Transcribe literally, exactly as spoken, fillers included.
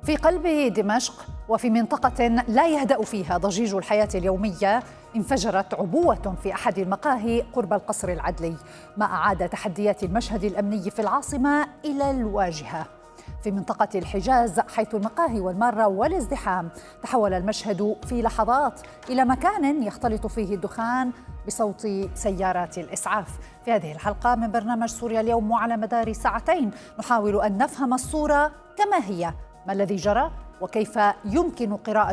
في قلب دمشق وفي منطقة لا يهدأ فيها ضجيج الحياة اليومية، انفجرت عبوة في أحد المقاهي قرب القصر العدلي، ما أعاد تحديات المشهد الأمني في العاصمة إلى الواجهة. في منطقة الحجاز حيث المقاهي والمارة والازدحام، تحول المشهد في لحظات إلى مكان يختلط فيه الدخان بصوت سيارات الإسعاف. في هذه الحلقة من برنامج سوريا اليوم وعلى مدار ساعتين نحاول أن نفهم الصورة كما هي، ما الذي جرى وكيف يمكن قراءة